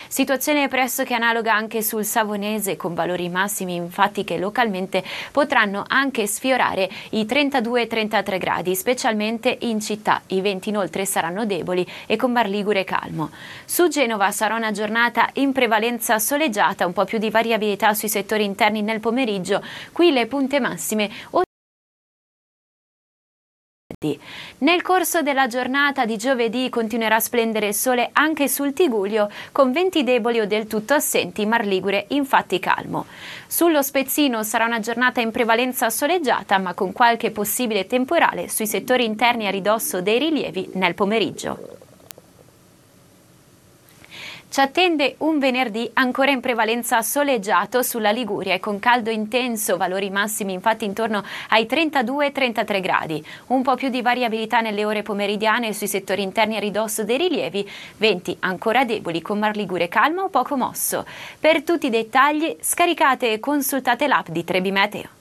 Situazione pressoché analoga anche sul Savonese, con valori massimi infatti che localmente potranno anche sfiorare i 32-33 gradi, specialmente in città. I venti inoltre saranno deboli e con Mar Ligure calmo. Su Genova sarà una giornata in prevalenza soleggiata, un po' più di variabilità sui settori interni nel pomeriggio. Qui le punte massime nel corso della giornata di giovedì continuerà a splendere il sole anche sul Tigullio, con venti deboli o del tutto assenti, Mar Ligure infatti calmo. Sullo Spezzino sarà una giornata in prevalenza soleggiata, ma con qualche possibile temporale sui settori interni a ridosso dei rilievi nel pomeriggio. Ci attende un venerdì ancora in prevalenza soleggiato sulla Liguria e con caldo intenso, valori massimi infatti intorno ai 32-33 gradi. Un po' più di variabilità nelle ore pomeridiane sui settori interni a ridosso dei rilievi, venti ancora deboli con Mar Ligure calmo o poco mosso. Per tutti i dettagli scaricate e consultate l'app di Trebi Meteo.